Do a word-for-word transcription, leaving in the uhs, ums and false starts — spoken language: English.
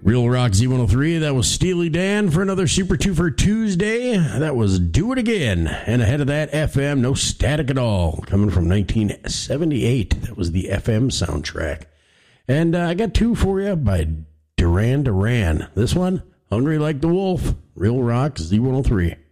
Real Rock Z one oh three, that was Steely Dan for another Super two for Tuesday. That was Do It Again. And ahead of that, F M, No Static at All, coming from nineteen seventy-eight. That was the F M soundtrack. And uh, I got two for you by Duran Duran. This one, Hungry Like the Wolf, Real Rock Z one oh three.